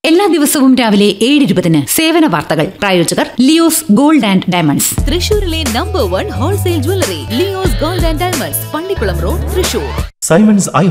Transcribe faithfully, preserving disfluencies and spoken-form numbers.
എല്ലാ ദിവസവും രാവിലെ ഏഴ് ഇരുപതിന് സേവന വാർത്തകൾ. പ്രായോജകർ ലിയോസ് ഗോൾഡ് ആൻഡ് ഡയമണ്ട്സ്. തൃശൂരിലെ number one wholesale jewellery Leo's gold and diamonds, Pallikkulam road, Thrissur. Symons I